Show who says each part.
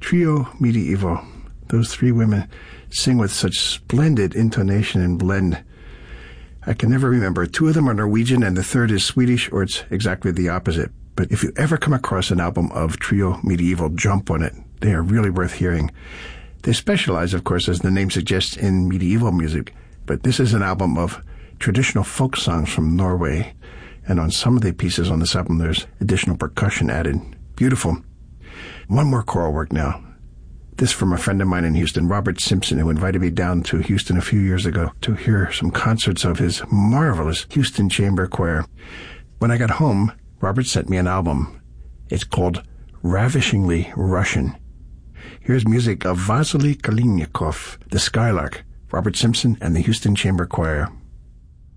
Speaker 1: Trio Medieval. Those three women sing with such splendid intonation and blend. I can never remember. Two of them are Norwegian and the third is Swedish, or it's exactly the opposite. But if you ever come across an album of Trio Medieval, jump on it. They are really worth hearing. They specialize, of course, as the name suggests, in medieval music. But this is an album of traditional folk songs from Norway. And on some of the pieces on this album, there's additional percussion added. Beautiful. One more choral work now. This from a friend of mine in Houston, Robert Simpson, who invited me down to Houston a few years ago to hear some concerts of his marvelous Houston Chamber Choir. When I got home, Robert sent me an album. It's called Ravishingly Russian. Here's music of Vasily Kalinikov, the Skylark, Robert Simpson, and the Houston Chamber Choir.